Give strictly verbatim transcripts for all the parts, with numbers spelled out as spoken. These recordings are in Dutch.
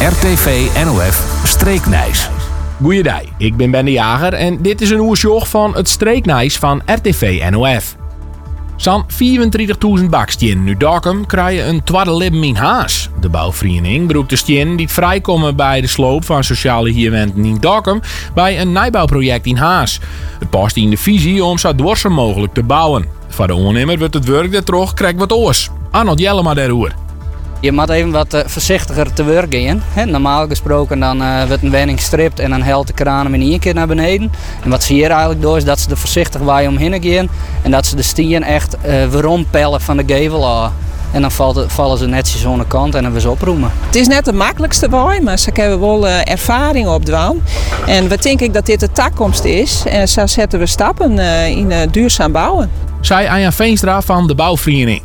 R T V N O F Streeknijs. Goeiedag, ik ben Ben de Jager en dit is een oersjog van het Streeknijs van R T V N O F. Zo'n vierentwintigduizend bakstenen nu Dokkum krijgen een tweede leven in Haas. De bouwvereniging beroept de stenen die vrijkomen bij de sloop van sociale hierwenten in Dokkum bij een nijbouwproject in Haas. Het past in de visie om zo dwarsom mogelijk te bouwen. Voor de ondernemer wordt het werk er toch krijgt wat oors. Arnold Jellema daarover. Je moet even wat uh, voorzichtiger te werk gaan. He, normaal gesproken dan uh, wordt een wenning stript en dan helt de kraan in één keer naar beneden. En wat ze hier eigenlijk doen is dat ze er voorzichtig bij omheen gaan en dat ze de stien echt uh, weerom pellen van de gevel af. En dan valt, vallen ze netjes aan de kant en dan weer ze oproemen. Het is net de makkelijkste bij, maar ze hebben wel uh, ervaring opdwaan. En we denken dat dit de toekomst is. En zo zetten we stappen uh, in uh, duurzaam bouwen. Zei Anja Veenstra van de bouwvereniging.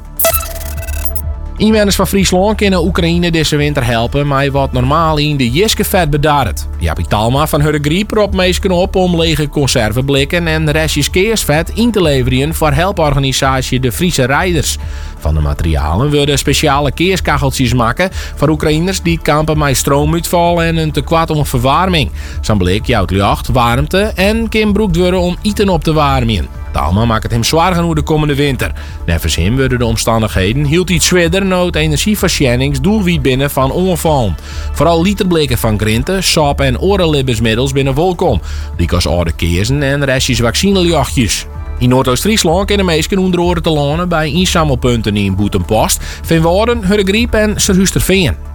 Inwoners van Friesland kunnen Oekraïne deze winter helpen met wat normaal in de Jiskevet bedaart. Jaapie Talma van Hurre Griep roept meesken op om lege conserveblikken en restjes keersvet in te leveren voor helporganisatie de Friese Rijders. Van de materialen worden speciale keerskacheltjes maken voor Oekraïners die kampen met stroomuitval en een tekort om verwarming. Zo'n blik jouwt lucht, warmte en kan gebruikt worden om eten op te warmen. Talma maakt het hem zwaar genoeg de komende winter. Nevens hem worden de omstandigheden hield iets zwaarder nood energieverschijningsdoelwiet binnen van ongevallen. Vooral literblikken van grinten, sap en orenlibbersmiddels binnen welkom. Die als oude keersen en restjes vaccinejachtjes. In Noordoost-Friesland kunnen meesken onder oren te lonen bij inzamelpunten in Boetenpost, Veenwoorden, Hurregriep en Serhusterveen.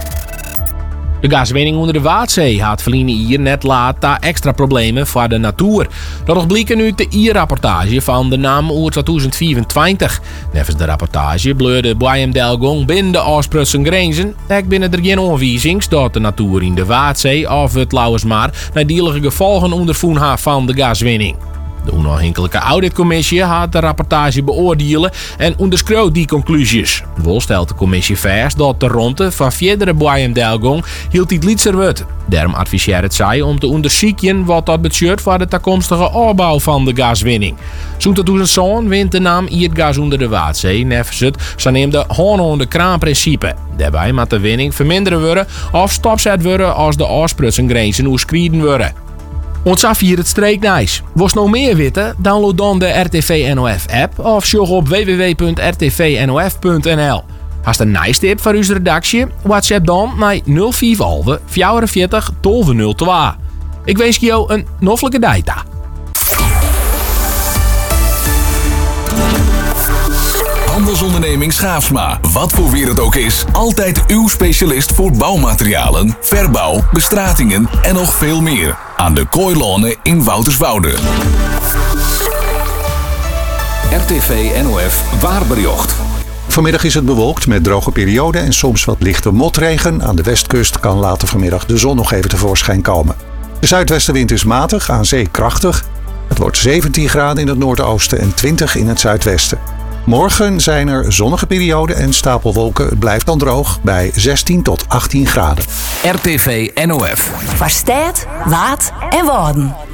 De gaswinning onder de Waadzee had verliezen hier net laat extra problemen voor de natuur. Dat is blijken nu de I R-rapportage van de naam oer tweeduizend vierentwintig. Nevens de rapportage bleurde Brian Delgong binnen de afsprutsen grenzen. Ook binnen er geen aanwijzings dat de natuur in de Waadzee of het Lauwersmaar nadielige gevolgen ondervoen heeft van de gaswinning. De onafhankelijke auditcommissie had de rapportage beoordelen en onderschreeuwt die conclusies. Wel stelt de commissie vast dat de ronde van verdere Brian Delgong hield dit lietser wordt. Daarom adviseert het zij om te onderzoeken wat dat betekent voor de toekomstige opbouw van de gaswinning. Zo'n tweeduizend zo'n wint de naam Iergas onder de Waadzee nevens het zogenaamde hand-on-de kraan-principe. Daarbij moet de winning verminderen worden of stopzet worden als de afsprutsenggrenzen overschreden worden. Ons af hier het Streeknijs. Wist nog meer weten? Download dan de R T V N O F app of sjog op w w w punt r t v n o f punt n l. Hast een nice tip voor onze redactie? WhatsApp dan naar nul vijf elf vierenveertig twaalf nul twee. Ik wens je jou een noffelijke dag. Handelsonderneming Schaafsma. Wat voor weer het ook is, altijd uw specialist voor bouwmaterialen, verbouw, bestratingen en nog veel meer. Aan de Kooilonen in Wouterswoude. R T V N O F Waarbericht. Vanmiddag is het bewolkt met droge perioden en soms wat lichte motregen. Aan de westkust kan later vanmiddag de zon nog even tevoorschijn komen. De zuidwestenwind is matig, aan zee krachtig. Het wordt zeventien graden in het noordoosten en twintig in het zuidwesten. Morgen zijn er zonnige perioden en stapelwolken. Het blijft dan droog bij zestien tot achttien graden. R T V N O F. Waar staat, waard en waarden.